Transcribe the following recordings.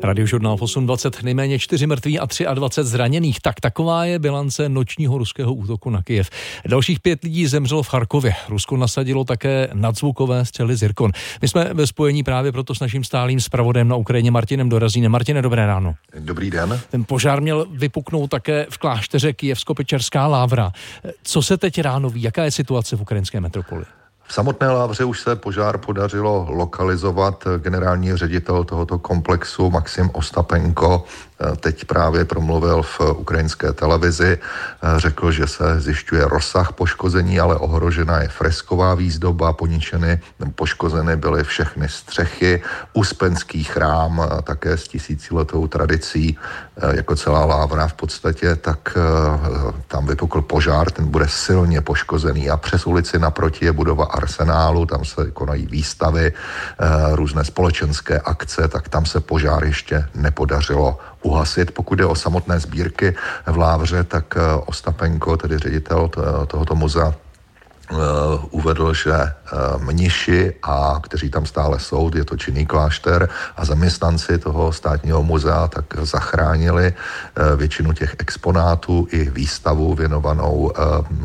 Radiožurnál 8.20, nejméně 4 mrtví a 23 zraněných. Tak taková je bilance nočního ruského útoku na Kyjev. Dalších 5 lidí zemřelo v Charkově. Rusko nasadilo také nadzvukové střely Zirkon. My jsme ve spojení právě proto s naším stálým zpravodajem na Ukrajině Martinem Dorazínem. Martine, dobré ráno. Dobrý den. Ten požár měl vypuknout také v klášteře Kyjevsko-Pečerská Lávra. Co se teď ráno ví? Jaká je situace v ukrajinské metropoli? V samotné Lávře už se požár podařilo lokalizovat. Generální ředitel tohoto komplexu Maxim Ostapenko teď právě promluvil v ukrajinské televizi. Řekl, že se zjišťuje rozsah poškození, ale ohrožena je fresková výzdoba, poškozeny byly všechny střechy, Uspenský chrám, také s tisíciletou tradicí, jako celá Lávra v podstatě, tak tam vypukl požár, ten bude silně poškozený a přes ulici naproti je budova Arsenálu, tam se konají výstavy, různé společenské akce, tak tam se požár ještě nepodařilo uhasit. Pokud jde o samotné sbírky v Lávře, tak Ostapenko, tedy ředitel tohoto muzea, uvedl, že mniši, kteří tam stále jsou, je to činný klášter, a zaměstnanci toho státního muzea tak zachránili většinu těch exponátů i výstavu věnovanou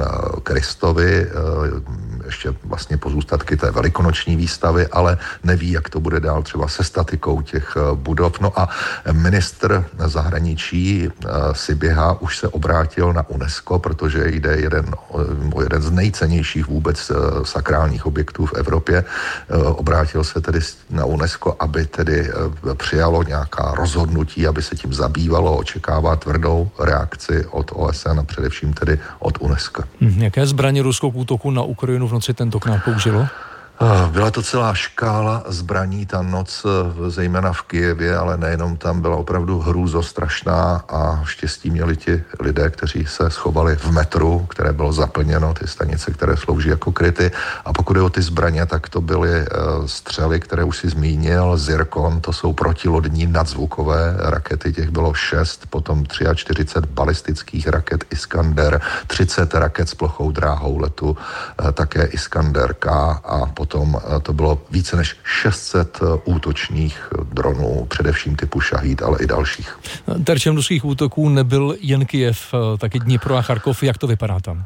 Kristovi, ještě vlastně pozůstatky té velikonoční výstavy, ale neví, jak to bude dál třeba se statikou těch budov. No a ministr zahraničí Siběha už se obrátil na UNESCO, protože jde o jeden z nejcennějších vůbec sakrálních objektů v Evropě. Obrátil se tedy na UNESCO, aby tedy přijalo nějaká rozhodnutí, aby se tím zabývalo, očekává tvrdou reakci od OSN a především tedy od UNESCO. Jaké zbraně Rusko k útoku na Ukrajinu v noci tentokrát použilo? Byla to celá škála zbraní, ta noc, zejména v Kyjevě, ale nejenom tam, byla opravdu hrůzostrašná a štěstí měli ti lidé, kteří se schovali v metru, které bylo zaplněno, ty stanice, které slouží jako kryty. A pokud je o ty zbraně, tak to byly střely, které už si zmínil, Zirkon, to jsou protilodní nadzvukové rakety, těch bylo 6, potom 43 balistických raket Iskander, 30 raket s plochou dráhou letu, také Iskander K a potom to bylo více než 600 útočných dronů, především typu Šahíd, ale i dalších. Terčem ruských útoků nebyl jen Kyjev, taky Dnipro a Charkov. Jak to vypadá tam?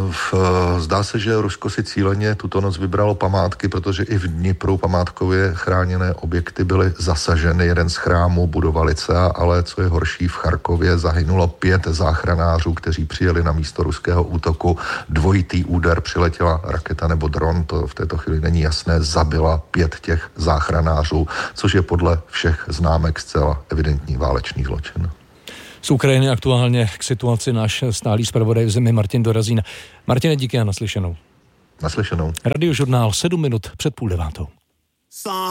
Zdá se, že Rusko si cíleně tuto noc vybralo památky, protože i v Dnipru památkově chráněné objekty byly zasaženy. Jeden z chrámů, budova Licea, ale co je horší, v Charkově zahynulo 5 záchranářů, kteří přijeli na místo ruského útoku. Dvojitý úder, přiletěla raketa nebo dron, to v této chvíli není jasné, zabila 5 těch záchranářů, což je podle všech známek zcela evidentní válečný zločin. Z Ukrajiny aktuálně k situaci náš stálý zpravodaj v zemi Martin Dorazín. Martine, díky a naslyšenou. Naslyšenou. Radiožurnál 7 minut před 8:30.